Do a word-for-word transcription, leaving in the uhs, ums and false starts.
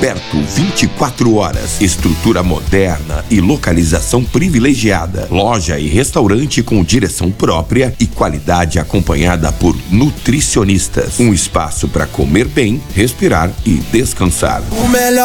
Aberto vinte e quatro horas. Estrutura moderna e localização privilegiada. Loja e restaurante com direção própria e qualidade acompanhada por nutricionistas. Um espaço para comer bem, respirar e descansar. O melhor